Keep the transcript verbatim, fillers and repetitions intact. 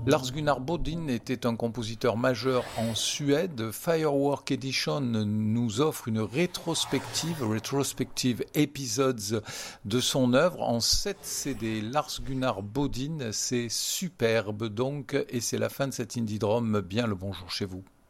Lars-Gunnar Bodin était un compositeur majeur en Suède. Firework Edition nous offre une rétrospective, rétrospective épisodes de son œuvre en sept C D. Lars-Gunnar Bodin, c'est superbe donc, et c'est la fin de cet Indie Drum. Bien le bonjour chez vous.